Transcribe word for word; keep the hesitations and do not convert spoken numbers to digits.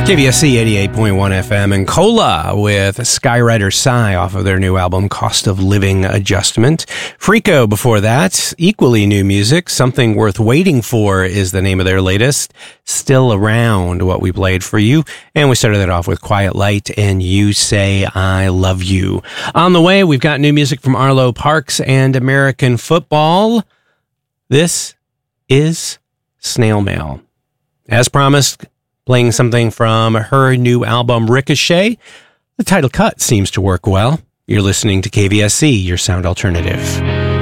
K V S C eighty-eight point one F M and Cola with Skywriter Psy off of their new album Cost of Living Adjustment. Freako before that, equally new music. Something Worth Waiting For is the name of their latest. Still Around, what we played for you. And we started that off with Quiet Light and You Say I Love You. On the way, we've got new music from Arlo Parks and American Football. This is Snail Mail. As promised, playing something from her new album, Ricochet. The title cut seems to work well. You're listening to K V S C, your sound alternative.